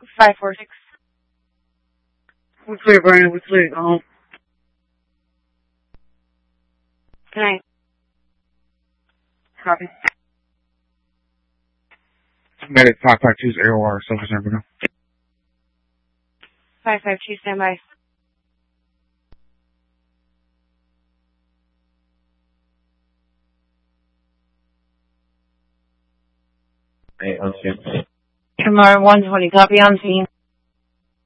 546. We're clear, Brandon. We're clear. Go home. Good night. Copy. Medic 552's AOR, Silver San Bruno. 552, stand by. Hey, on scene. Camaro 120, copy on scene.